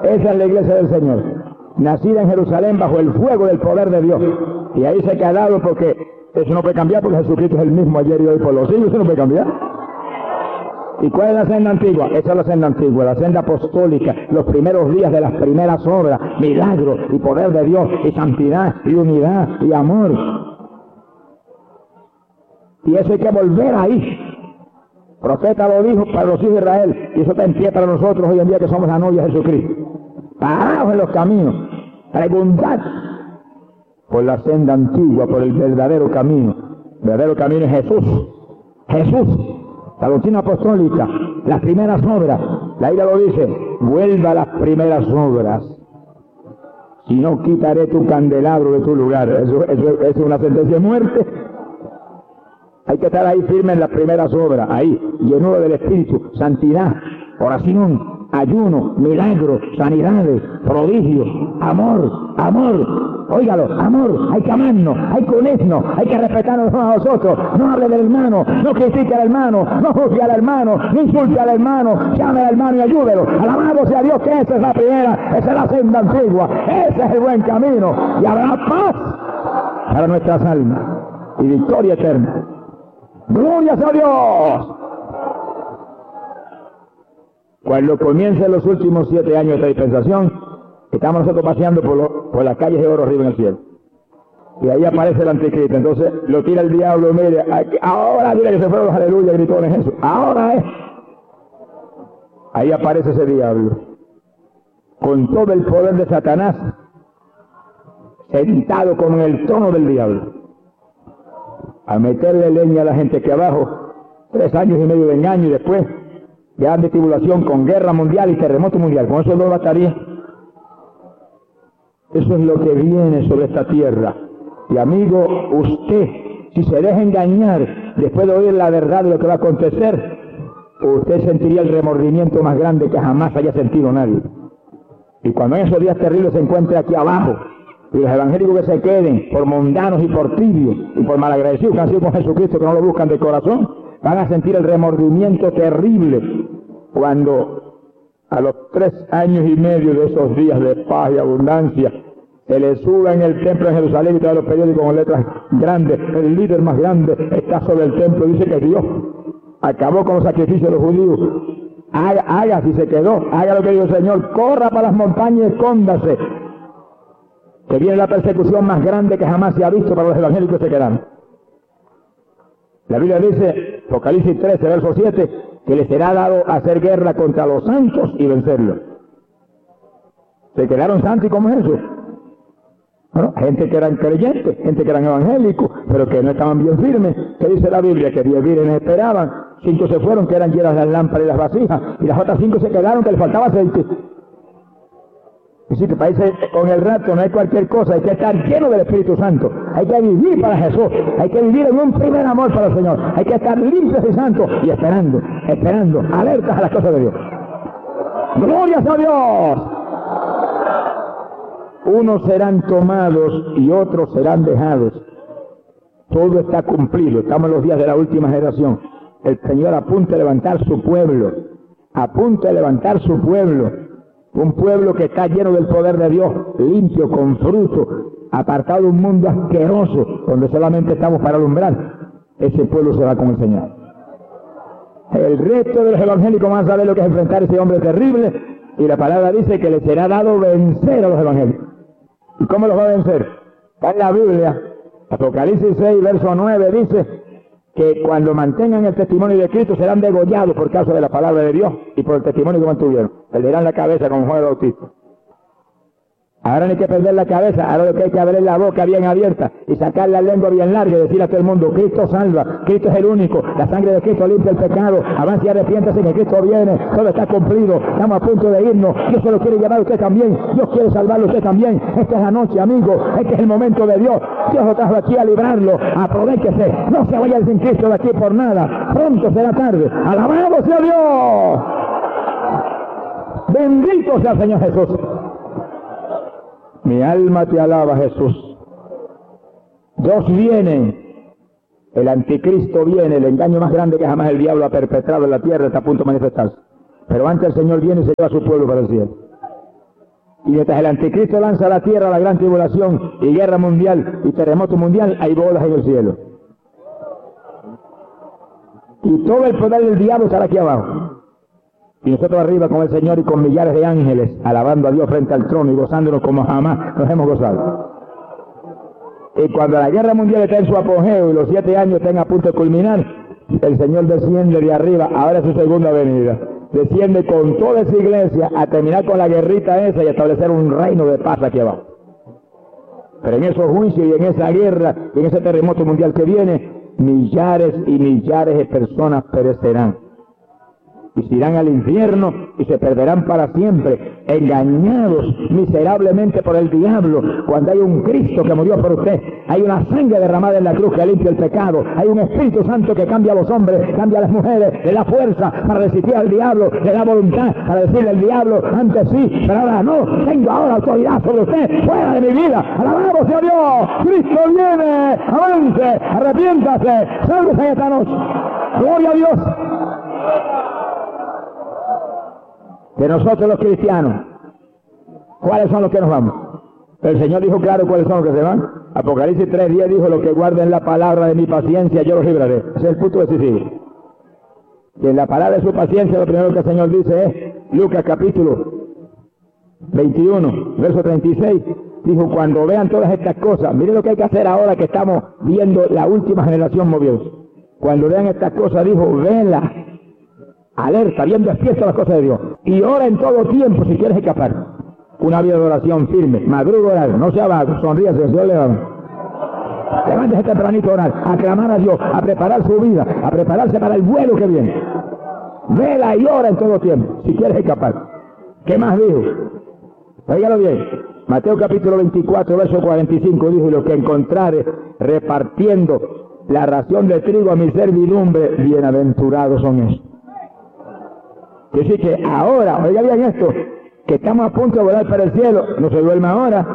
Esa es la iglesia del Señor, nacida en Jerusalén bajo el fuego del poder de Dios. Y ahí se ha quedado, porque eso no puede cambiar, porque Jesucristo es el mismo ayer y hoy por los siglos, eso no puede cambiar. ¿Y cuál es la senda antigua? Esa es la senda antigua, la senda apostólica, los primeros días de las primeras obras, milagros y poder de Dios, y santidad, y unidad, y amor. Y eso hay que volver ahí. El profeta lo dijo para los hijos de Israel, y eso está en pie para nosotros hoy en día que somos la novia de Jesucristo. Parados en los caminos, preguntad por la senda antigua, por el verdadero camino. El verdadero camino es Jesús. Jesús. La doctrina apostólica, las primeras obras, la Biblia lo dice, vuelva a las primeras obras, si no quitaré tu candelabro de tu lugar. Eso es una sentencia de muerte. Hay que estar ahí firme en las primeras obras, ahí, lleno del Espíritu, santidad, oración, ayuno, milagros, sanidades, prodigios, amor, amor. Óigalo, amor, hay que amarnos, hay que unirnos, hay que respetarnos a nosotros. No hable del hermano, no critique al hermano, no juzgue al hermano, no insulte al hermano, llame al hermano y ayúdelo. Alabado sea Dios, que esa es la primera, esa es la senda antigua, ese es el buen camino, y habrá paz para nuestras almas y victoria eterna. ¡Gloria a Dios! Cuando comiencen los últimos 7 años de esta dispensación, estamos nosotros paseando por las calles de oro arriba en el cielo. Y ahí aparece el anticristo. Entonces lo tira el diablo, mire, aquí, ahora mira que se fueron los aleluya, gritones eso. Ahora es. Ahí aparece ese diablo. Con todo el poder de Satanás, sentado con el trono del diablo. A meterle leña a la gente que abajo, 3 años y medio de engaño y después grande tribulación con guerra mundial y terremoto mundial. Con eso no bastaría. Eso es lo que viene sobre esta tierra. Y amigo, usted, si se deja engañar después de oír la verdad de lo que va a acontecer, usted sentiría el remordimiento más grande que jamás haya sentido nadie. Y cuando en esos días terribles se encuentre aquí abajo, y los evangélicos que se queden por mundanos y por tibios y por malagradecidos que han sido con Jesucristo, que no lo buscan de corazón, van a sentir el remordimiento terrible cuando a los 3 años y medio de esos días de paz y abundancia se le suba en el templo de Jerusalén, y todos los periódicos con letras grandes, el líder más grande está sobre el templo, dice que Dios acabó con los sacrificios de los judíos. Haga si se quedó, haga lo que dijo el Señor, corra para las montañas y escóndase, que viene la persecución más grande que jamás se ha visto para los evangélicos que se quedan. La Biblia dice, Apocalipsis 13, verso 7, que les será dado hacer guerra contra los santos y vencerlos. Se quedaron santos, ¿y cómo es eso? Bueno, gente que eran creyentes, gente que eran evangélicos, pero que no estaban bien firmes. ¿Qué dice la Biblia? Que 10 vírgenes esperaban, 5 se fueron, que eran llenas las lámparas y las vasijas, y las otras 5 se quedaron, que les faltaba aceite. Así que para irse con el rato no hay cualquier cosa, hay que estar lleno del Espíritu Santo, hay que vivir para Jesús, hay que vivir en un primer amor para el Señor, hay que estar limpios y santos y esperando, alertas a las cosas de Dios. ¡Gloria a Dios! Unos serán tomados y otros serán dejados. Todo está cumplido, estamos en los días de la última generación. El Señor apunta a levantar su pueblo, apunta a levantar su pueblo. Un pueblo que está lleno del poder de Dios, limpio, con fruto, apartado de un mundo asqueroso, donde solamente estamos para alumbrar. Ese pueblo se va con el Señor. El resto de los evangélicos van a saber lo que es enfrentar a ese hombre terrible, y la palabra dice que le será dado vencer a los evangélicos. ¿Y cómo los va a vencer? Está en la Biblia, Apocalipsis 6, verso 9, dice que cuando mantengan el testimonio de Cristo serán degollados por causa de la palabra de Dios y por el testimonio que mantuvieron. Perderán la cabeza como Juan el Bautista. Ahora no hay que perder la cabeza, ahora lo que hay que abrir la boca bien abierta y sacar la lengua bien larga y decir a todo el mundo, Cristo salva, Cristo es el único, la sangre de Cristo limpia el pecado, avance y arrepiéntase que Cristo viene, todo está cumplido, estamos a punto de irnos, Dios se lo quiere llevar a usted también, Dios quiere salvarlo a usted también, esta es la noche, amigo, este es el momento de Dios, Dios lo trajo aquí a librarlo, aprovéchese, no se vaya sin Cristo de aquí por nada, pronto será tarde, alabado sea Dios, bendito sea el Señor Jesús. Mi alma te alaba, Jesús. 2 vienen. El anticristo viene, el engaño más grande que jamás el diablo ha perpetrado en la tierra está a punto de manifestarse. Pero antes el Señor viene y se lleva a su pueblo para el cielo. Y mientras el anticristo lanza a la tierra la gran tribulación y guerra mundial y terremoto mundial, hay bodas en el cielo. Y todo el poder del diablo estará aquí abajo. Y nosotros arriba con el Señor y con millares de ángeles, alabando a Dios frente al trono y gozándonos como jamás nos hemos gozado. Y cuando la guerra mundial esté en su apogeo y los 7 años estén a punto de culminar, el Señor desciende de arriba, ahora es su segunda venida. Desciende con toda esa iglesia a terminar con la guerrita esa y establecer un reino de paz aquí abajo. Pero en esos juicios y en esa guerra y en ese terremoto mundial que viene, millares y millares de personas perecerán. Y se irán al infierno y se perderán para siempre, engañados miserablemente por el diablo, cuando hay un Cristo que murió por usted, hay una sangre derramada en la cruz que limpia el pecado, hay un Espíritu Santo que cambia a los hombres, cambia a las mujeres, le da fuerza para resistir al diablo, le da voluntad para decirle al diablo, antes sí, pero ahora no, tengo ahora autoridad sobre usted, fuera de mi vida, alabado sea Dios, Cristo viene, avance, arrepiéntase, sálvese esta noche, gloria a Dios. De nosotros los cristianos, ¿cuáles son los que nos vamos? El Señor dijo claro cuáles son los que se van. Apocalipsis 3:10 dijo, los que guarden la palabra de mi paciencia, yo los libraré. Ese es el punto decisivo. Y en la palabra de su paciencia, lo primero que el Señor dice es, Lucas capítulo 21, verso 36, dijo, cuando vean todas estas cosas, miren lo que hay que hacer ahora que estamos viendo la última generación moviéndose. Cuando vean estas cosas, dijo, vela, alerta, bien despierta las cosas de Dios. Y ora en todo tiempo si quieres escapar. Una vida de oración firme, madruga orar, no sea vago, sonríase, el Señor le va. Levántese tempranito a orar, a clamar a Dios, a preparar su vida, a prepararse para el vuelo que viene. Vela y ora en todo tiempo, si quieres escapar. ¿Qué más dijo? Óigalo bien. Mateo capítulo 24, verso 45 dijo, y lo que encontrare repartiendo la ración de trigo a mi servidumbre, bienaventurados son estos. Es decir que ahora, oiga bien esto, que estamos a punto de volar para el cielo, no se duerma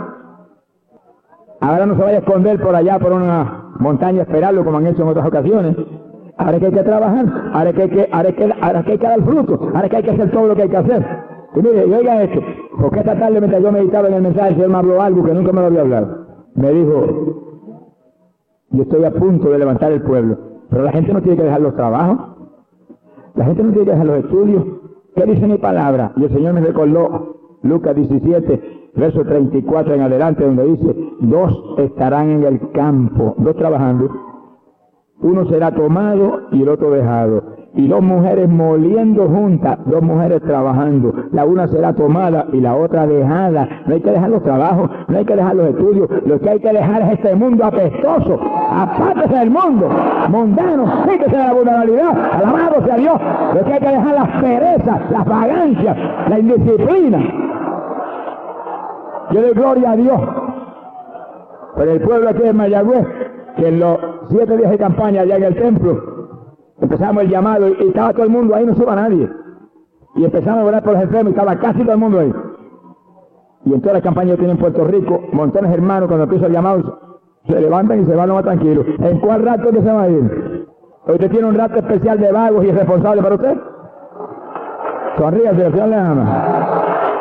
ahora no se vaya a esconder por allá por una montaña a esperarlo como han hecho en otras ocasiones. Ahora que hay que trabajar, ahora que hay que dar fruto, ahora que hay que hacer todo lo que hay que hacer. Y mire, y oiga esto, porque esta tarde mientras yo meditaba en el mensaje, el Señor me habló algo que nunca me lo había hablado. Me dijo, yo estoy a punto de levantar el pueblo, pero la gente no tiene que dejar los trabajos, la gente no tiene que dejar los estudios. ¿Qué dice mi palabra? Y el Señor me recordó Lucas 17, verso 34 en adelante, donde dice, 2 estarán en el campo, 2 trabajando, uno será tomado y el otro dejado, y 2 mujeres moliendo juntas, 2 mujeres trabajando, la una será tomada y la otra dejada. No hay que dejar los trabajos, no hay que dejar los estudios, lo que hay que dejar es este mundo apestoso, apártese del mundo, mundano, fíjese de la vulnerabilidad, alabado sea Dios, lo que hay que dejar las perezas, las vagancias, la indisciplina. Yo doy gloria a Dios por el pueblo aquí de Mayagüez, que en los 7 días de campaña allá en el templo, empezamos el llamado y estaba todo el mundo ahí, no se iba nadie. Y empezamos a orar por los enfermos y estaba casi todo el mundo ahí. Y en todas las campañas que tienen en Puerto Rico, montones de hermanos cuando empieza el llamado se levantan y se van lo más tranquilos. ¿En cuál rato que se va a ir? ¿Usted tiene un rato especial de vagos y irresponsables para usted? Sonríase, el Señor le ama.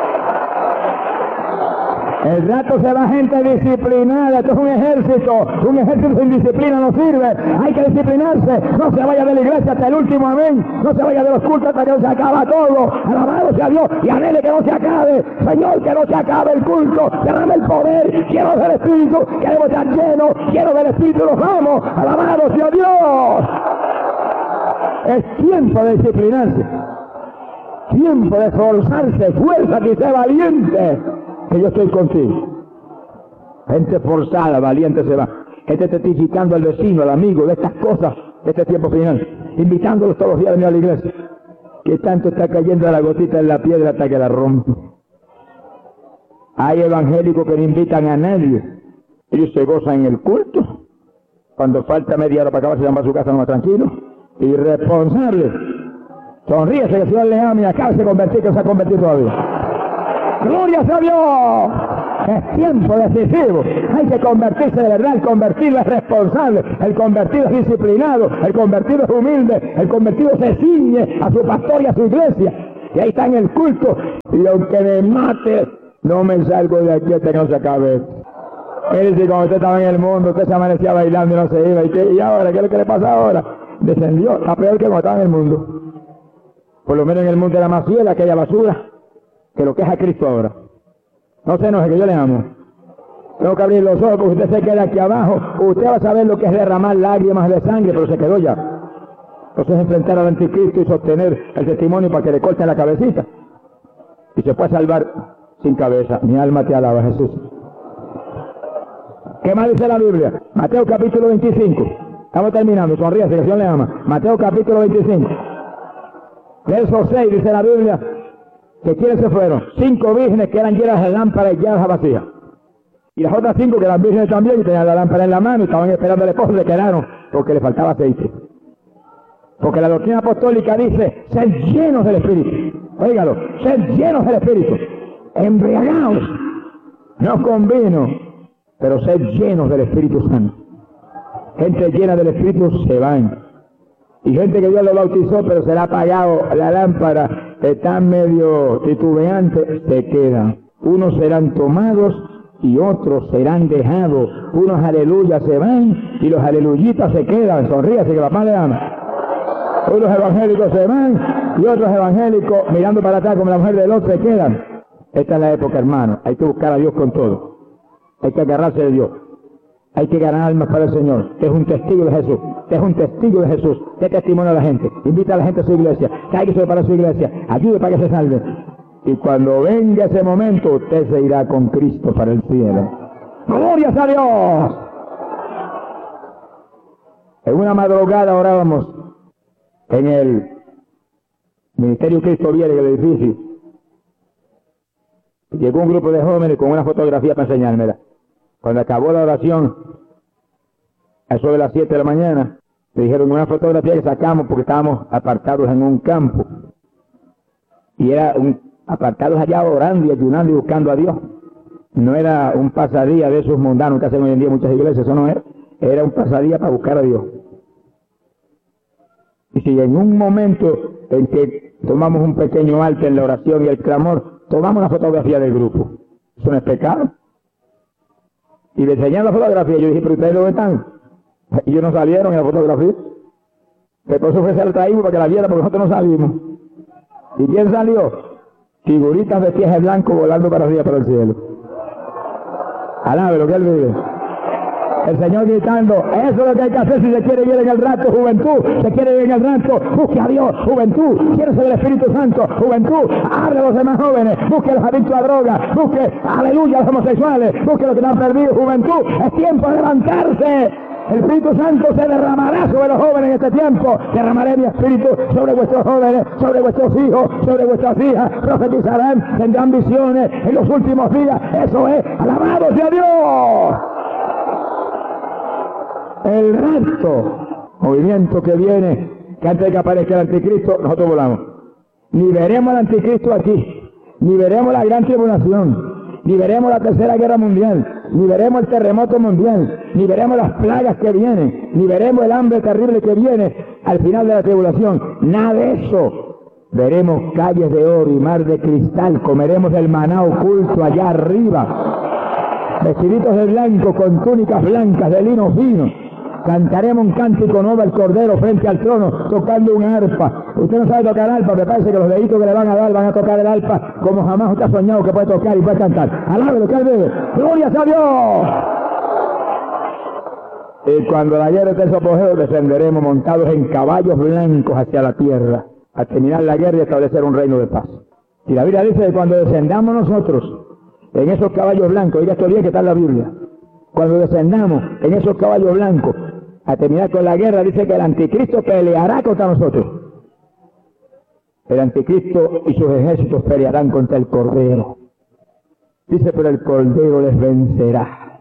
El rato se va gente disciplinada, esto es un ejército sin disciplina no sirve, hay que disciplinarse, no se vaya de la iglesia hasta el último amén, no se vaya de los cultos hasta que no se acaba todo, alabado sea Dios, y anhele que no se acabe, Señor, que no se acabe el culto, dame el poder, quiero del Espíritu, queremos estar llenos, quiero del Espíritu, nos vamos, alabado sea Dios. Es tiempo de disciplinarse, tiempo de esforzarse, fuerza que sea valiente, que yo estoy contigo. Gente forzada, valiente se va. Gente testificando al vecino, al amigo, de estas cosas, de este tiempo final. Invitándolos todos los días a venir a la iglesia. Que tanto está cayendo la gotita en la piedra hasta que la rompe. Hay evangélicos que no invitan a nadie. Ellos se gozan en el culto. Cuando falta media hora para acabar, se van a su casa más tranquilo. Irresponsables. Sonríese que el Señor le ama y acaba de convertir, que no se ha convertido todavía. ¡Gloria sea Dios! Es tiempo decisivo. Hay que convertirse de verdad. El convertido es responsable. El convertido es disciplinado. El convertido es humilde. El convertido se ciñe a su pastor y a su iglesia. Y ahí está en el culto. Y aunque me mate, No me salgo de aquí hasta que no se acabe. Mire, si cuando usted estaba en el mundo, usted se amanecía bailando y no se iba. ¿Y ahora? ¿Qué es lo que le pasa ahora? Descendió. Está peor que cuando estaba en el mundo. Por lo menos en el mundo era más fiel aquella basura que lo que es a Cristo ahora. No se enoje, que yo le amo. Tengo que abrir los ojos porque usted se queda aquí abajo. Usted va a saber lo que es derramar lágrimas de sangre, pero se quedó ya. Entonces enfrentar al anticristo y sostener el testimonio para que le corten la cabecita. Y se puede salvar sin cabeza. Mi alma te alaba, Jesús. ¿Qué más dice la Biblia? Mateo capítulo 25. Estamos terminando, sonríase, que el Señor le ama. Mateo capítulo 25. Verso 6 dice la Biblia que ¿quiénes se fueron? 5 vírgenes que eran llenas de lámparas y llenas vacías. Y las otras 5 que eran vírgenes también y tenían la lámpara en la mano y estaban esperando al esposo, se quedaron porque le faltaba aceite. Porque la doctrina apostólica dice, ser llenos del Espíritu. Óigalo, ser llenos del Espíritu. Embriagados, no con vino, pero ser llenos del Espíritu Santo. Gente llena del Espíritu se van. Y gente que Dios lo bautizó, pero se le ha apagado la lámpara, están medio titubeantes, se quedan. Unos serán tomados y otros serán dejados. Unos aleluyas se van y los aleluyitas se quedan. Sonríase que papá le ama. Unos evangélicos se van y otros evangélicos mirando para atrás como la mujer de Lot se quedan. Esta es la época, hermano. Hay que buscar a Dios con todo. Hay que agarrarse de Dios. Hay que ganar almas para el Señor. Usted es un testigo de Jesús. Usted es un testigo de Jesús. Dé testimonio a la gente. Invita a la gente a su iglesia. Cállese para su iglesia. Ayude para que se salve. Y cuando venga ese momento, usted se irá con Cristo para el cielo. ¡Glorias a Dios! En una madrugada orábamos en el Ministerio Cristo Viene, en el edificio. Llegó un grupo de jóvenes con una fotografía para enseñármela. Cuando acabó la oración, a eso de las 7 de la mañana, me dijeron una fotografía que sacamos porque estábamos apartados en un campo. Y era apartados allá orando y ayunando y buscando a Dios. No era un pasadía de esos mundanos que hacen hoy en día muchas iglesias, eso no era. Era un pasadía para buscar a Dios. Y si en un momento en que tomamos un pequeño alto en la oración y el clamor, tomamos la fotografía del grupo, ¿eso no es pecado? Y le enseñaron la fotografía, yo dije, pero ustedes dónde están. Y ellos no salieron en la fotografía. Pero por eso fue el traído para que la viera, porque nosotros no salimos. ¿Y quién salió? Figuritas vestidas de blanco volando para arriba, para el cielo. Alabe lo que él vive. El Señor gritando, eso es lo que hay que hacer si se quiere ir en el rato, juventud, se quiere ir en el rato, busque a Dios, juventud, quiere ser el Espíritu Santo, juventud, abre a los demás jóvenes, busque a los adictos a drogas, busque, aleluya, a los homosexuales, busque a los que no han perdido, juventud, es tiempo de levantarse. El Espíritu Santo se derramará sobre los jóvenes en este tiempo. Derramaré mi Espíritu sobre vuestros jóvenes, sobre vuestros hijos, sobre vuestras hijas. Profetizarán, tendrán visiones en los últimos días. Eso es, alabado sea Dios. El rapto, movimiento que viene, que antes de que aparezca el anticristo, nosotros volamos. Ni veremos al anticristo aquí, ni veremos la gran tribulación, ni veremos la tercera guerra mundial, ni veremos el terremoto mundial, ni veremos las plagas que vienen, ni veremos el hambre terrible que viene al final de la tribulación. Nada de eso. Veremos calles de oro y mar de cristal, comeremos el maná oculto allá arriba, vestiditos de blanco con túnicas blancas de lino fino. Cantaremos un cántico nuevo al Cordero frente al trono, tocando un arpa. Usted no sabe tocar arpa, me parece que los deditos que le van a dar van a tocar el arpa como jamás usted ha soñado que puede tocar y puede cantar. Alábelo, que él vive. ¡Gloria a Dios! Y cuando la guerra esté en su apogeo, descenderemos montados en caballos blancos hacia la tierra, a terminar la guerra y establecer un reino de paz. Y la Biblia dice que cuando descendamos nosotros en esos caballos blancos, oiga esto bien que está en la Biblia, cuando descendamos en esos caballos blancos a terminar con la guerra, dice que el anticristo peleará contra nosotros. El anticristo y sus ejércitos pelearán contra el Cordero. Dice, pero el Cordero les vencerá.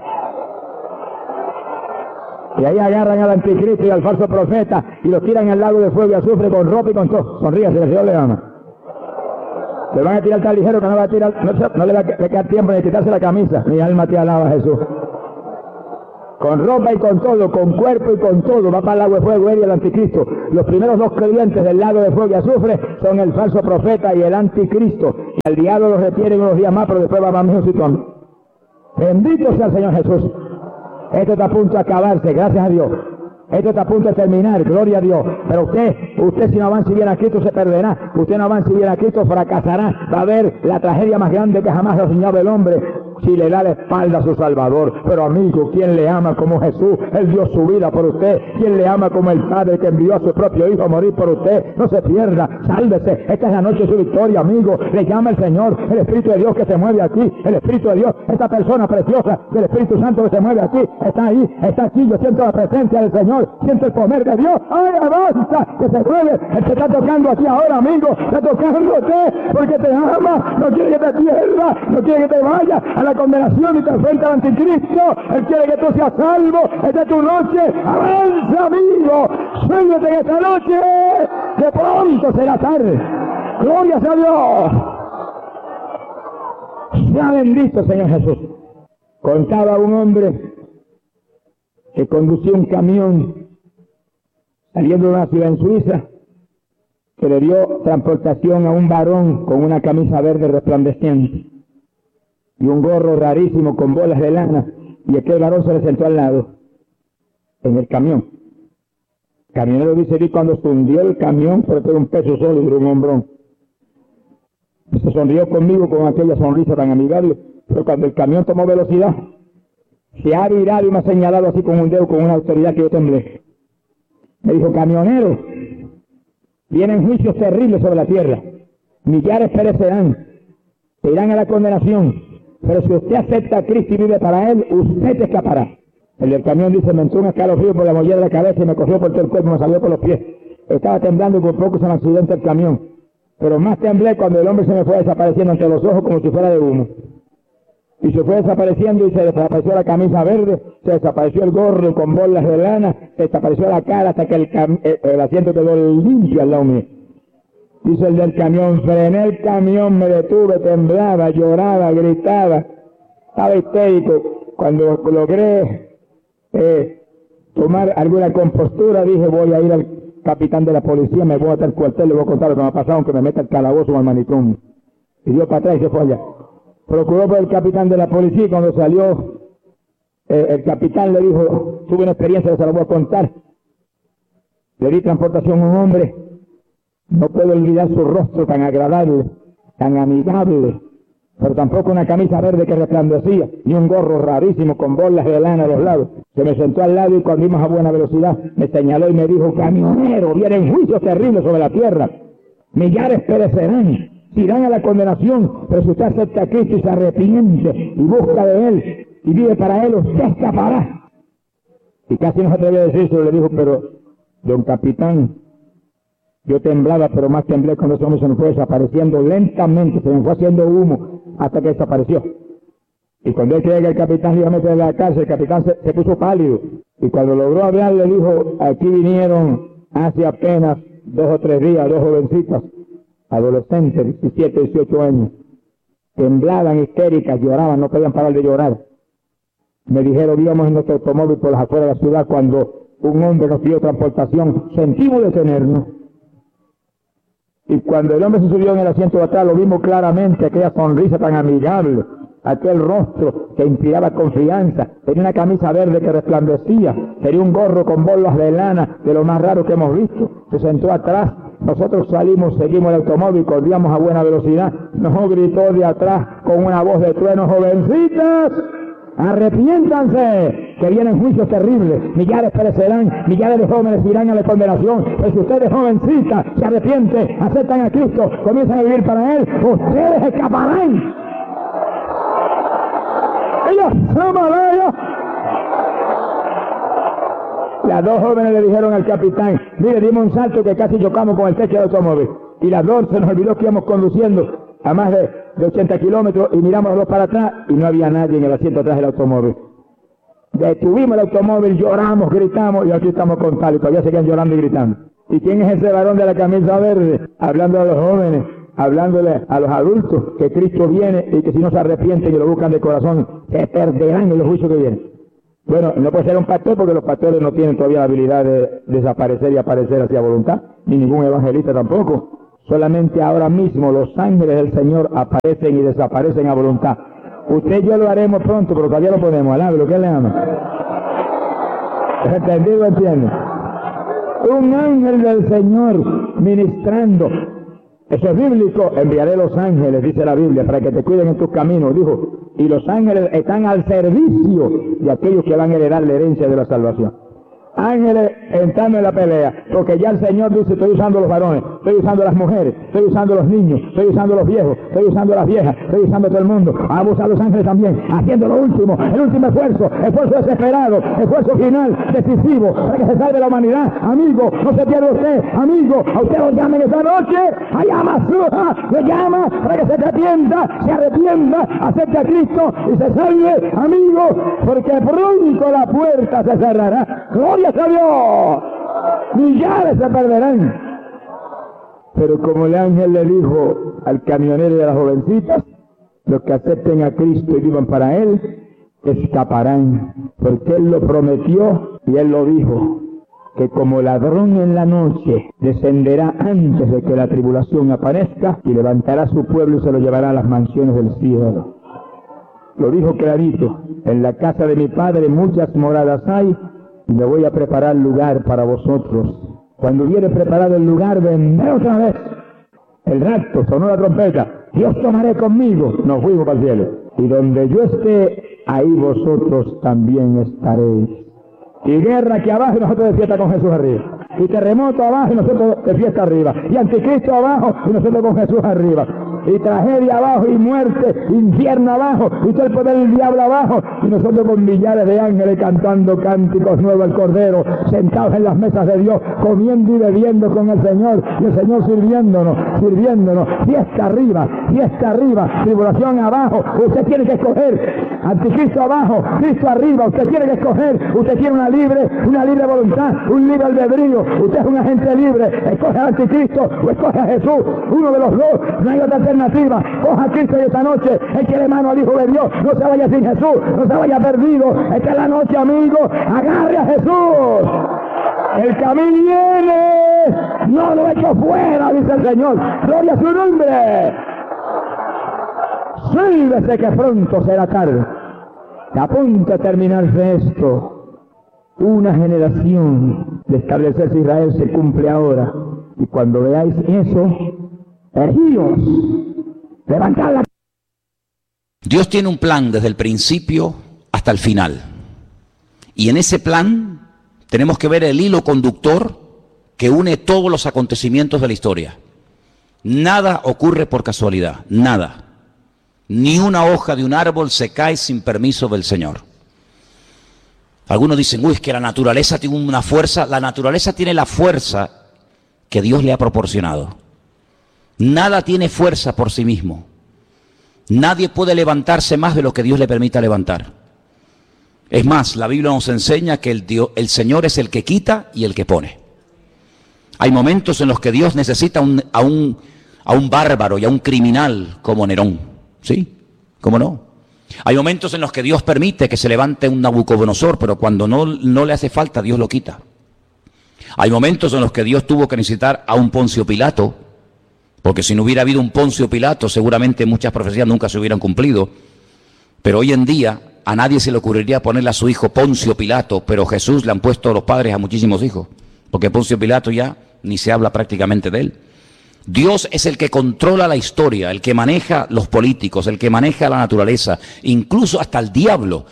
Y ahí agarran al anticristo y al falso profeta y los tiran al lago de fuego y azufre con ropa y con todo. Sonríase, el Señor le ama. Le van a tirar tan ligero que no, va a tirar, no le va a quedar tiempo de quitarse la camisa. Mi alma te alaba, Jesús. con ropa y con todo, con cuerpo y con todo, va para el lago de fuego él y el anticristo. Los primeros dos creyentes del lago de fuego y azufre son el falso profeta y el anticristo. Y al diablo los retienen unos días más, pero después va más Jesucristo. Bendito sea el Señor Jesús. Esto está a punto de acabarse, gracias a Dios. Esto está a punto de terminar, gloria a Dios. Pero usted si no avanza y viene a Cristo se perderá. Usted no avanza y viene a Cristo fracasará. Va a haber la tragedia más grande que jamás ha soñado el hombre si le da la espalda a su Salvador. Pero amigo, ¿quién le ama como Jesús? Él dio su vida por usted. ¿Quién le ama como el Padre que envió a su propio Hijo a morir por usted? No se pierda, sálvese. Esta es la noche de su victoria, amigo. Le llama el Señor, el Espíritu de Dios que se mueve aquí. El Espíritu de Dios, esta persona preciosa, el Espíritu Santo que se mueve aquí. Está ahí, está aquí. Yo siento la presencia del Señor. Siento el poder de Dios. ¡Ay, avanza! Que se mueve. Él te está tocando aquí ahora, amigo. Está tocándote porque te ama. No quiere que te pierdas. No quiere que te vayas a la condenación y te enfrenta al anticristo. Él quiere que tú seas salvo. Esta es tu noche. Avanza, amigo. Suéltate en esta noche. De pronto será tarde. Gloria a Dios. Sea bendito, Señor Jesús. Contaba un hombre que conducía un camión saliendo de una ciudad en Suiza, que le dio transportación a un varón con una camisa verde resplandeciente y un gorro rarísimo con bolas de lana, y aquel varón se le sentó al lado en el camión. El camionero dice que cuando se hundió el camión, porque era un peso solo y un hombrón, se sonrió conmigo con aquella sonrisa tan amigable, pero cuando el camión tomó velocidad, se ha virado y me ha señalado así con un dedo, con una autoridad que yo temblé. Me dijo: camionero, vienen juicios terribles sobre la tierra. Millares perecerán, se irán a la condenación. Pero si usted acepta a Cristo y vive para Él, usted te escapará. El del camión dice: me entró un escalofrío por la mollera de la cabeza y me corrió por todo el cuerpo, me salió por los pies. Estaba temblando y por poco se me accidenta el camión. Pero más temblé cuando el hombre se me fue desapareciendo ante los ojos como si fuera de humo. Y se fue desapareciendo y se desapareció la camisa verde, se desapareció el gorro con bolas de lana, se desapareció la cara hasta que el asiento quedó limpio al lado mío. Dice el del camión: frené el camión, me detuve, temblaba, lloraba, gritaba, estaba histérico. Cuando logré tomar alguna compostura, dije: voy a ir al capitán de la policía, me voy a al cuartel, le voy a contar lo que me ha pasado, aunque me meta el calabozo o al manicomio. Y dio para atrás y se fue allá. Procuró por el capitán de la policía y cuando salió, el capitán le dijo: tuve una experiencia, se la voy a contar. Le di transportación a un hombre, no puedo olvidar su rostro tan agradable, tan amigable, pero tampoco una camisa verde que resplandecía, ni un gorro rarísimo con bolas de lana a los lados. Se me sentó al lado y cuando íbamos a buena velocidad, me señaló y me dijo: camionero, vienen juicios terribles sobre la tierra, millares perecerán, irán a la condenación, pero si usted acepta a Cristo y se arrepiente y busca de Él y vive para Él, usted escapará. Y casi no se atrevía a decir eso, le dijo: pero, don capitán, yo temblaba, pero más temblé cuando ese hombre se me fue desapareciendo lentamente, se me fue haciendo humo hasta que desapareció. Y cuando él creía que el capitán iba a meter en la cárcel, el capitán se puso pálido. Y cuando logró hablar, le dijo: aquí vinieron hace apenas 2 o 3 días, 2 jovencitas, adolescentes, 17, 18 años, temblaban, histéricas, lloraban, no podían parar de llorar. Me dijeron: íbamos en nuestro automóvil por las afueras de la ciudad cuando un hombre nos pidió transportación, sentimos detenernos. Y cuando el hombre se subió en el asiento de atrás, lo vimos claramente, aquella sonrisa tan amigable, aquel rostro que inspiraba confianza, tenía una camisa verde que resplandecía, tenía un gorro con bolas de lana, de lo más raro que hemos visto, se sentó atrás. Nosotros salimos, seguimos el automóvil, corríamos a buena velocidad, nos gritó de atrás con una voz de trueno: jovencitas, arrepiéntanse, que vienen juicios terribles, millares perecerán, millares de jóvenes irán a la condenación, pero si ustedes jovencitas se arrepienten, aceptan a Cristo, comienzan a vivir para Él, ustedes escaparán. Ellos aman a ellos. Las 2 jóvenes le dijeron al capitán: mire, dimos un salto que casi chocamos con el techo del automóvil. Y las 2 se nos olvidó que íbamos conduciendo a más de 80 kilómetros y miramos los dos para atrás y no había nadie en el asiento atrás del automóvil. Detuvimos el automóvil, lloramos, gritamos y aquí estamos con tal y todavía seguían llorando y gritando. ¿Y quién es ese varón de la camisa verde? Hablando a los jóvenes, hablándole a los adultos que Cristo viene y que si no se arrepienten y lo buscan de corazón, se perderán en los juicios que vienen. Bueno, no puede ser un pastor porque los pastores no tienen todavía la habilidad de desaparecer y aparecer hacia voluntad, ni ningún evangelista tampoco. Solamente ahora mismo los ángeles del Señor aparecen y desaparecen a voluntad. Usted y yo lo haremos pronto, pero todavía lo podemos. Alabe, ¿lo que le ama? ¿Entendido? ¿Entiende? Un ángel del Señor ministrando. Eso es bíblico. Enviaré los ángeles, dice la Biblia, para que te cuiden en tus caminos, dijo. Y los ángeles están al servicio de aquellos que van a heredar la herencia de la salvación. Ángeles entrando en la pelea, porque ya el Señor dice, estoy usando los varones, estoy usando las mujeres, estoy usando los niños, estoy usando los viejos, estoy usando las viejas, estoy usando todo el mundo. Vamos a usar los ángeles también, haciendo lo último, el último esfuerzo desesperado, esfuerzo final, decisivo, para que se salve la humanidad. Amigo, no se pierda usted, amigo, a usted lo llamen esta noche, le llama para que se arrepienta, acepte a Cristo y se salve, amigo, porque pronto la puerta se cerrará. ¡Gloria a Dios! Millares se perderán. Pero como el ángel le dijo al camionero de las jovencitas, los que acepten a Cristo y vivan para Él, escaparán. Porque Él lo prometió y Él lo dijo, que como ladrón en la noche descenderá antes de que la tribulación aparezca y levantará a su pueblo y se lo llevará a las mansiones del cielo. Lo dijo clarito, en la casa de mi Padre muchas moradas hay, y me voy a preparar lugar para vosotros. Cuando hubiere preparado el lugar, vendré otra vez. El rapto, sonó la trompeta. Dios tomaré conmigo. Nos fuimos para el cielo. Y donde yo esté, ahí vosotros también estaréis. Y guerra aquí abajo y nosotros de fiesta con Jesús arriba. Y terremoto abajo y nosotros de fiesta arriba. Y anticristo abajo y nosotros con Jesús arriba. Y tragedia abajo y muerte, infierno abajo, y todo el poder del diablo abajo, y nosotros con millares de ángeles cantando cánticos nuevos al Cordero, sentados en las mesas de Dios, comiendo y bebiendo con el Señor, y el Señor sirviéndonos, fiesta arriba, tribulación abajo. Usted tiene que escoger, anticristo abajo, Cristo arriba. Usted tiene que escoger, usted tiene una libre voluntad, un libre albedrío. Usted es un agente libre, escoge al anticristo o escoge a Jesús, uno de los dos, no hay otra alternativa. Coja a Cristo y esta noche échele mano al Hijo de Dios, no se vaya sin Jesús, no se vaya perdido. Esta es la noche, amigo, agarre a Jesús. El camino viene, no lo echo fuera, dice el Señor. Gloria a su nombre. Sálvese que pronto será tarde. A punto de terminarse esto. Una generación de establecerse Israel se cumple ahora. Y cuando veáis eso, erguíos, levantad la... Dios tiene un plan desde el principio hasta el final. Y en ese plan tenemos que ver el hilo conductor que une todos los acontecimientos de la historia. Nada ocurre por casualidad, nada. Ni una hoja de un árbol se cae sin permiso del Señor. Algunos dicen, uy, es que la naturaleza tiene una fuerza. La naturaleza tiene la fuerza que Dios le ha proporcionado. Nada tiene fuerza por sí mismo. Nadie puede levantarse más de lo que Dios le permita levantar. Es más, la Biblia nos enseña que el Señor es el que quita y el que pone. Hay momentos en los que Dios necesita a un bárbaro y a un criminal como Nerón. ¿Sí? ¿Cómo no? Hay momentos en los que Dios permite que se levante un Nabucodonosor, pero cuando no le hace falta, Dios lo quita. Hay momentos en los que Dios tuvo que necesitar a un Poncio Pilato, porque si no hubiera habido un Poncio Pilato, seguramente muchas profecías nunca se hubieran cumplido. Pero hoy en día a nadie se le ocurriría ponerle a su hijo Poncio Pilato, pero Jesús le han puesto los padres a muchísimos hijos, porque Poncio Pilato ya ni se habla prácticamente de él. Dios es el que controla la historia, el que maneja los políticos, el que maneja la naturaleza, incluso hasta el diablo.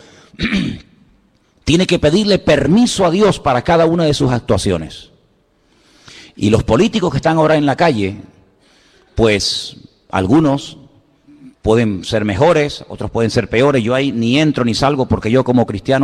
Tiene que pedirle permiso a Dios para cada una de sus actuaciones. Y los políticos que están ahora en la calle, pues algunos pueden ser mejores, otros pueden ser peores. Yo ahí ni entro ni salgo porque yo como cristiano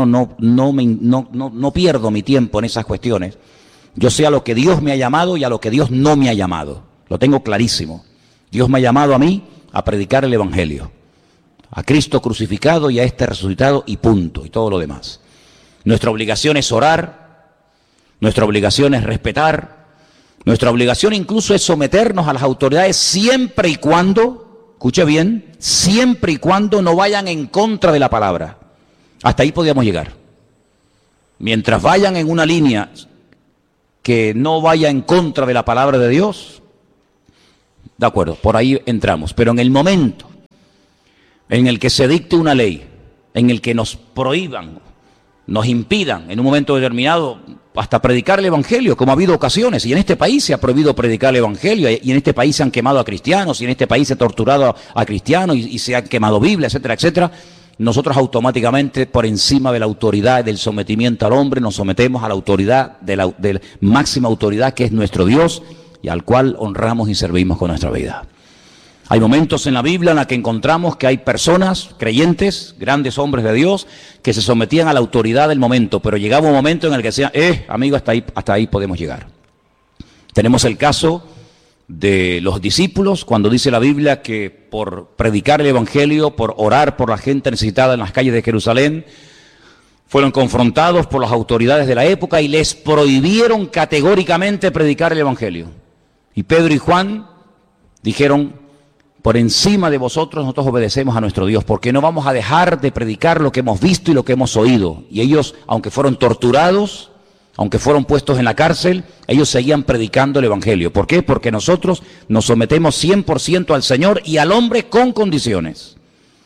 no pierdo mi tiempo en esas cuestiones. Yo sé a lo que Dios me ha llamado y a lo que Dios no me ha llamado. Lo tengo clarísimo. Dios me ha llamado a mí a predicar el Evangelio, a Cristo crucificado y a este resucitado y punto, y todo lo demás. Nuestra obligación es orar, nuestra obligación es respetar, nuestra obligación incluso es someternos a las autoridades siempre y cuando, escuche bien, siempre y cuando no vayan en contra de la palabra. Hasta ahí podíamos llegar. mientras vayan en una línea que no vaya en contra de la palabra de Dios, de acuerdo, por ahí entramos. Pero en el momento en el que se dicte una ley, en el que nos prohíban, nos impidan en un momento determinado hasta predicar el Evangelio, como ha habido ocasiones, y en este país se ha prohibido predicar el Evangelio, y en este país se han quemado a cristianos, y en este país se ha torturado a cristianos, y se han quemado Biblias, etcétera, etcétera, nosotros automáticamente, por encima de la autoridad y del sometimiento al hombre, nos sometemos a la autoridad, de la máxima autoridad que es nuestro Dios, y al cual honramos y servimos con nuestra vida. Hay momentos en la Biblia en la que encontramos que hay personas, creyentes, grandes hombres de Dios, que se sometían a la autoridad del momento, pero llegaba un momento en el que decían, amigo, hasta ahí podemos llegar. Tenemos el caso de los discípulos, cuando dice la Biblia que por predicar el Evangelio, por orar por la gente necesitada en las calles de Jerusalén, fueron confrontados por las autoridades de la época y les prohibieron categóricamente predicar el Evangelio. Y Pedro y Juan dijeron, por encima de vosotros nosotros obedecemos a nuestro Dios, porque no vamos a dejar de predicar lo que hemos visto y lo que hemos oído. Y ellos, aunque fueron torturados, aunque fueron puestos en la cárcel, ellos seguían predicando el Evangelio. ¿Por qué? Porque nosotros nos sometemos 100% al Señor y al hombre con condiciones.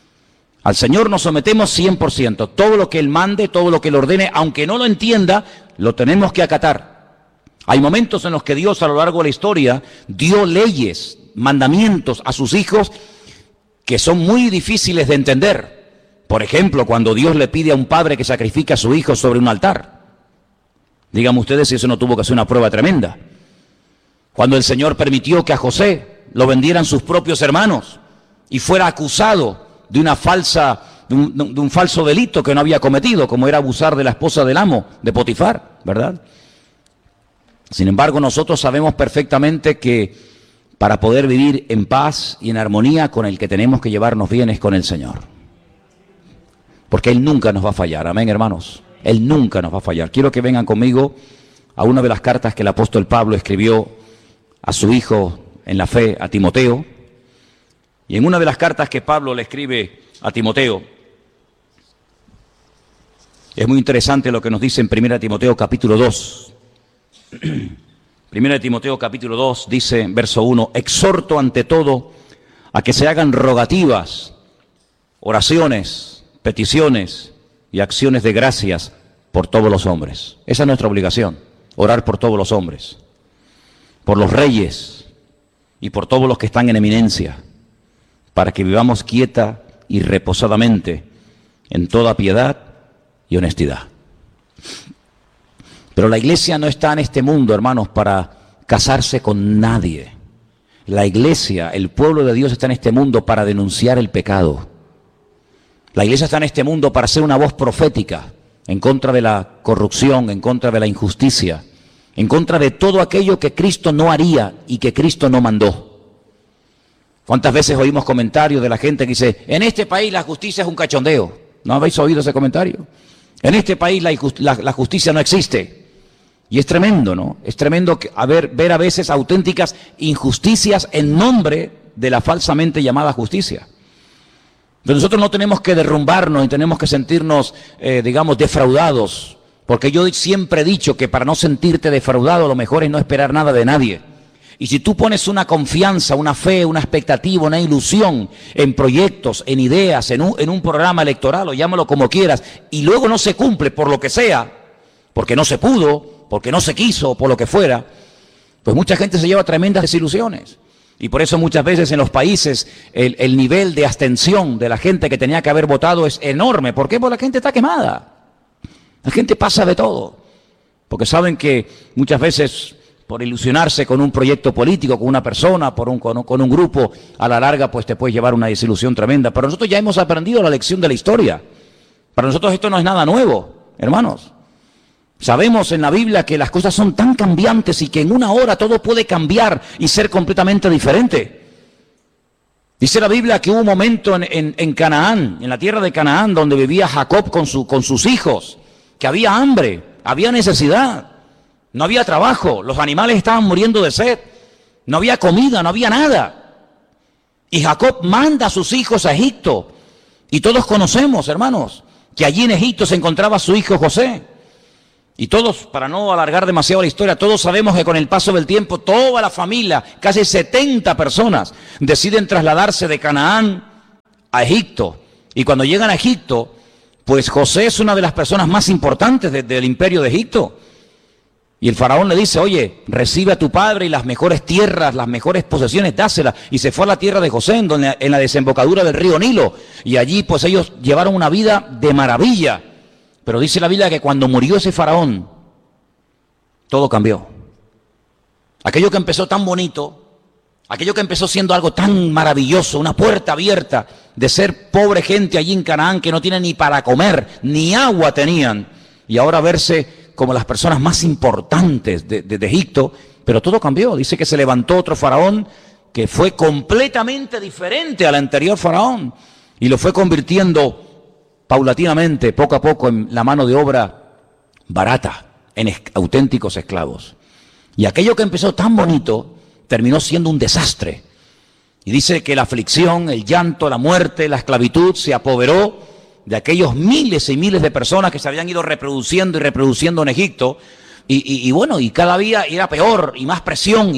Al Señor nos sometemos 100%. Todo lo que Él mande, todo lo que Él ordene, aunque no lo entienda, lo tenemos que acatar. Hay momentos en los que Dios a lo largo de la historia dio leyes, mandamientos a sus hijos que son muy difíciles de entender. Por ejemplo, cuando Dios le pide a un padre que sacrifique a su hijo sobre un altar. Díganme ustedes si eso no tuvo que ser una prueba tremenda. Cuando el Señor permitió que a José lo vendieran sus propios hermanos y fuera acusado de una de un falso delito que no había cometido, como era abusar de la esposa del amo, de Potifar, ¿verdad? Sin embargo, nosotros sabemos perfectamente que para poder vivir en paz y en armonía, con el que tenemos que llevarnos bien es con el Señor. Porque Él nunca nos va a fallar, amén, hermanos. Él nunca nos va a fallar. Quiero que vengan conmigo a una de las cartas que el apóstol Pablo escribió a su hijo en la fe, a Timoteo. Y en una de las cartas que Pablo le escribe a Timoteo, es muy interesante lo que nos dice en 1 Timoteo capítulo 2. 1 Timoteo capítulo 2 dice, verso 1, exhorto ante todo a que se hagan rogativas, oraciones, peticiones y acciones de gracias por todos los hombres. Esa es nuestra obligación, orar por todos los hombres, por los reyes y por todos los que están en eminencia, para que vivamos quieta y reposadamente en toda piedad y honestidad. Pero la iglesia no está en este mundo, hermanos, para casarse con nadie. La iglesia, el pueblo de Dios está en este mundo para denunciar el pecado. La iglesia está en este mundo para ser una voz profética en contra de la corrupción, en contra de la injusticia, en contra de todo aquello que Cristo no haría y que Cristo no mandó. ¿Cuántas veces oímos comentarios de la gente que dice, en este país la justicia es un cachondeo? ¿No habéis oído ese comentario? En este país la justicia no existe. Y es tremendo, ¿no? Es tremendo ver a veces auténticas injusticias en nombre de la falsamente llamada justicia. Pero nosotros no tenemos que derrumbarnos y tenemos que sentirnos, defraudados. Porque yo siempre he dicho que para no sentirte defraudado, lo mejor es no esperar nada de nadie. Y si tú pones una confianza, una fe, una expectativa, una ilusión en proyectos, en ideas, en un programa electoral, o llámalo como quieras, y luego no se cumple por lo que sea, porque no se pudo, porque no se quiso, por lo que fuera, pues mucha gente se lleva tremendas desilusiones. Y por eso muchas veces en los países el nivel de abstención de la gente que tenía que haber votado es enorme. ¿Por qué? Porque la gente está quemada. La gente pasa de todo. Porque saben que muchas veces por ilusionarse con un proyecto político, con una persona, con un grupo, a la larga pues te puede llevar una desilusión tremenda. Pero nosotros ya hemos aprendido la lección de la historia. Para nosotros esto no es nada nuevo, hermanos. Sabemos en la Biblia que las cosas son tan cambiantes y que en una hora todo puede cambiar y ser completamente diferente. Dice la Biblia que hubo un momento en Canaán, en la tierra de Canaán, donde vivía Jacob con sus hijos, que había hambre, había necesidad, no había trabajo, los animales estaban muriendo de sed, no había comida, no había nada. Y Jacob manda a sus hijos a Egipto. Y todos conocemos, hermanos, que allí en Egipto se encontraba su hijo José. Y todos, para no alargar demasiado la historia, todos sabemos que con el paso del tiempo toda la familia, casi 70 personas, deciden trasladarse de Canaán a Egipto. Y cuando llegan a Egipto, pues José es una de las personas más importantes del imperio de Egipto. Y el faraón le dice, oye, recibe a tu padre y las mejores tierras, las mejores posesiones, dáselas. Y se fue a la tierra de José, en la desembocadura del río Nilo. Y allí pues ellos llevaron una vida de maravilla. Pero dice la Biblia que cuando murió ese faraón, todo cambió. Aquello que empezó tan bonito, aquello que empezó siendo algo tan maravilloso, una puerta abierta de ser pobre gente allí en Canaán que no tienen ni para comer, ni agua tenían. Y ahora verse como las personas más importantes de Egipto, pero todo cambió. Dice que se levantó otro faraón que fue completamente diferente al anterior faraón y lo fue convirtiendo paulatinamente, poco a poco, en la mano de obra barata, en auténticos esclavos. Y aquello que empezó tan bonito terminó siendo un desastre. Y dice que la aflicción, el llanto, la muerte, la esclavitud se apoderó de aquellos miles y miles de personas que se habían ido reproduciendo y reproduciendo en Egipto, y bueno, y cada día era peor, y más presión,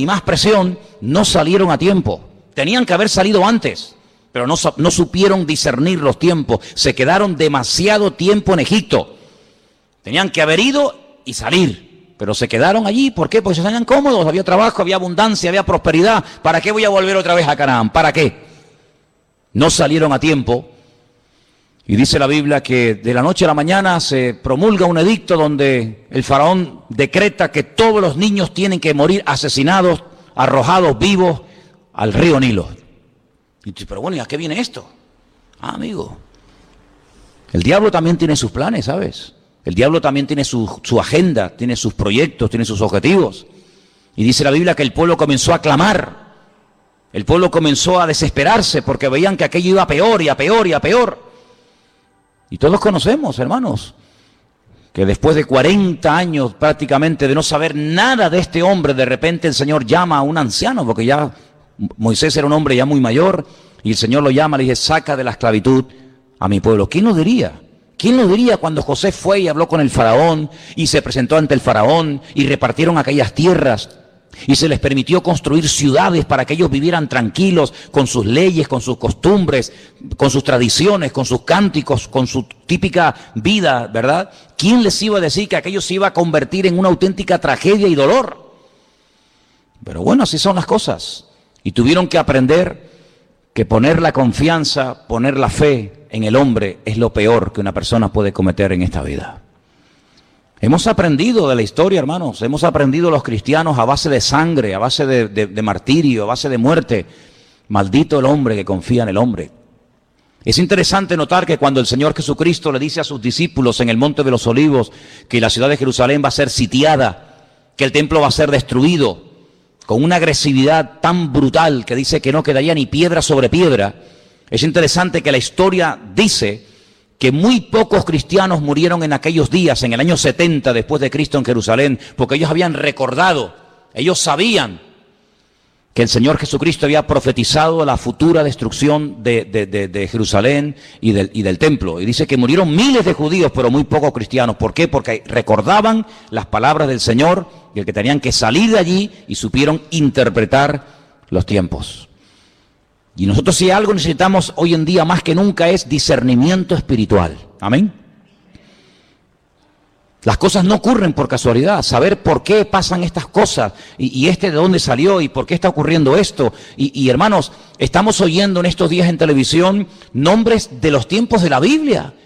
no salieron a tiempo. Tenían que haber salido antes, pero no supieron discernir los tiempos, se quedaron demasiado tiempo en Egipto. Tenían que haber ido y salir, pero se quedaron allí. ¿Por qué? Porque se sentían cómodos, había trabajo, había abundancia, había prosperidad. ¿Para qué voy a volver otra vez a Canaán? ¿Para qué? No salieron a tiempo. Y dice la Biblia que de la noche a la mañana se promulga un edicto donde el faraón decreta que todos los niños tienen que morir asesinados, arrojados vivos al río Nilo. Y dice, pero bueno, ¿y a qué viene esto? Amigo, el diablo también tiene sus planes, ¿sabes? El diablo también tiene su agenda, tiene sus proyectos, tiene sus objetivos. Y dice la Biblia que el pueblo comenzó a clamar, el pueblo comenzó a desesperarse porque veían que aquello iba a peor y a peor y a peor. Y todos conocemos, hermanos, que después de 40 años prácticamente de no saber nada de este hombre, de repente el Señor llama a un anciano, porque ya Moisés era un hombre ya muy mayor, y el Señor lo llama, le dice, saca de la esclavitud a mi pueblo. ¿Quién lo diría? ¿Quién lo diría cuando José fue y habló con el faraón, y se presentó ante el faraón, y repartieron aquellas tierras, y se les permitió construir ciudades para que ellos vivieran tranquilos con sus leyes, con sus costumbres, con sus tradiciones, con sus cánticos, con su típica vida, ¿verdad? ¿Quién les iba a decir que aquello se iba a convertir en una auténtica tragedia y dolor? Pero bueno, así son las cosas. Y tuvieron que aprender que poner la confianza, poner la fe en el hombre es lo peor que una persona puede cometer en esta vida. Hemos aprendido de la historia, hermanos, hemos aprendido los cristianos a base de sangre, a base de martirio, a base de muerte. Maldito el hombre que confía en el hombre. Es interesante notar que cuando el Señor Jesucristo le dice a sus discípulos en el Monte de los Olivos que la ciudad de Jerusalén va a ser sitiada, que el templo va a ser destruido, con una agresividad tan brutal que dice que no quedaría ni piedra sobre piedra, es interesante que la historia dice que muy pocos cristianos murieron en aquellos días, en el año 70 después de Cristo en Jerusalén, porque ellos habían recordado, ellos sabían que el Señor Jesucristo había profetizado la futura destrucción de Jerusalén y del templo. Y dice que murieron miles de judíos, pero muy pocos cristianos. ¿Por qué? Porque recordaban las palabras del Señor y el que tenían que salir de allí y supieron interpretar los tiempos. Y nosotros si algo necesitamos hoy en día más que nunca es discernimiento espiritual. Amén. Las cosas no ocurren por casualidad, saber por qué pasan estas cosas y de dónde salió y por qué está ocurriendo esto. Y hermanos, estamos oyendo en estos días en televisión nombres de los tiempos de la Biblia.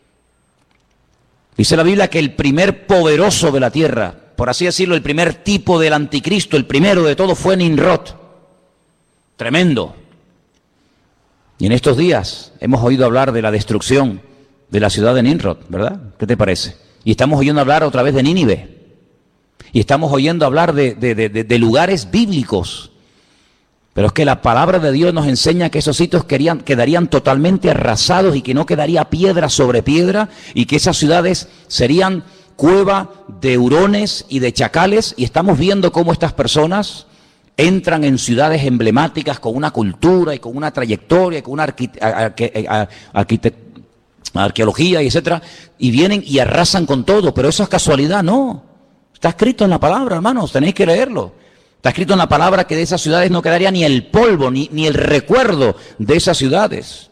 Dice la Biblia que el primer poderoso de la tierra, por así decirlo, el primer tipo del anticristo, el primero de todo fue Nimrod. Tremendo. Y en estos días hemos oído hablar de la destrucción de la ciudad de Nimrod, ¿verdad? ¿Qué te parece? Y estamos oyendo hablar otra vez de Nínive. Y estamos oyendo hablar de lugares bíblicos. Pero es que la palabra de Dios nos enseña que esos sitios quedarían totalmente arrasados y que no quedaría piedra sobre piedra y que esas ciudades serían cueva de hurones y de chacales. Y estamos viendo cómo estas personas entran en ciudades emblemáticas con una cultura y con una trayectoria y con una arqueología, etcétera, y vienen y arrasan con todo, pero eso es casualidad, no. Está escrito en la palabra, hermanos, tenéis que leerlo. Está escrito en la palabra que de esas ciudades no quedaría ni el polvo, ni el recuerdo de esas ciudades.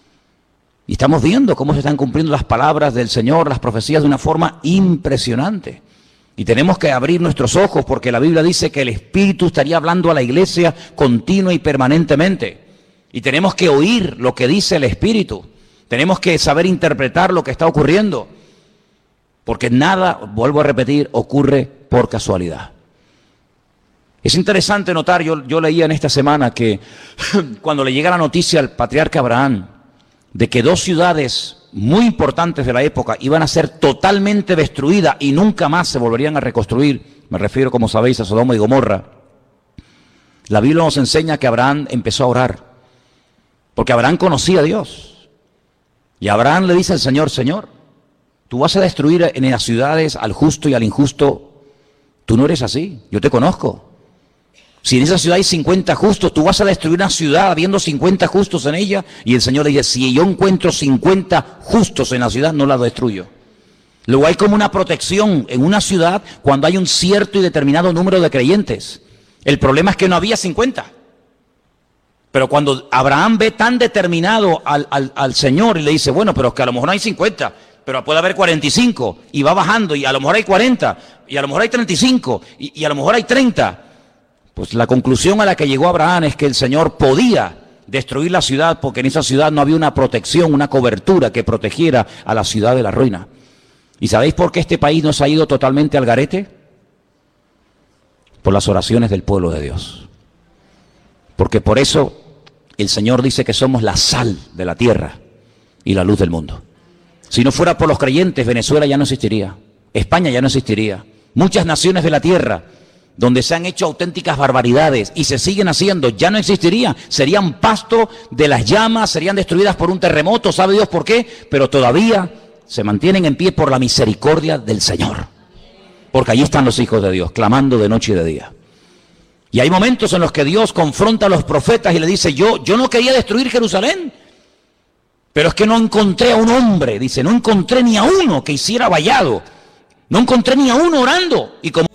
Y estamos viendo cómo se están cumpliendo las palabras del Señor, las profecías de una forma impresionante. Y tenemos que abrir nuestros ojos porque la Biblia dice que el Espíritu estaría hablando a la iglesia continua y permanentemente. Y tenemos que oír lo que dice el Espíritu. Tenemos que saber interpretar lo que está ocurriendo. Porque nada, vuelvo a repetir, ocurre por casualidad. Es interesante notar, yo leía en esta semana que cuando le llega la noticia al patriarca Abraham de que 2 ciudades muy importantes de la época iban a ser totalmente destruidas y nunca más se volverían a reconstruir, me refiero, como sabéis, a Sodoma y Gomorra, la Biblia nos enseña que Abraham empezó a orar, porque Abraham conocía a Dios. Y Abraham le dice al Señor, Señor, tú vas a destruir en las ciudades al justo y al injusto. Tú no eres así, yo te conozco. Si en esa ciudad hay 50 justos, tú vas a destruir una ciudad habiendo 50 justos en ella. Y el Señor le dice, si yo encuentro 50 justos en la ciudad, no la destruyo. Luego hay como una protección en una ciudad cuando hay un cierto y determinado número de creyentes. El problema es que no había 50. Pero cuando Abraham ve tan determinado al Señor y le dice, bueno, pero es que a lo mejor no hay 50, pero puede haber 45, y va bajando, y a lo mejor hay 40, y a lo mejor hay 35, y a lo mejor hay 30. Pues la conclusión a la que llegó Abraham es que el Señor podía destruir la ciudad porque en esa ciudad no había una protección, una cobertura que protegiera a la ciudad de la ruina. ¿Y sabéis por qué este país no se ha ido totalmente al garete? Por las oraciones del pueblo de Dios. Porque por eso el Señor dice que somos la sal de la tierra y la luz del mundo. Si no fuera por los creyentes, Venezuela ya no existiría, España ya no existiría, muchas naciones de la tierra donde se han hecho auténticas barbaridades y se siguen haciendo, ya no existirían, serían pasto de las llamas, serían destruidas por un terremoto, ¿sabe Dios por qué? Pero todavía se mantienen en pie por la misericordia del Señor, porque allí están los hijos de Dios, clamando de noche y de día. Y hay momentos en los que Dios confronta a los profetas y le dice, yo no quería destruir Jerusalén, pero es que no encontré a un hombre, dice, no encontré ni a uno que hiciera vallado, no encontré ni a uno orando, y como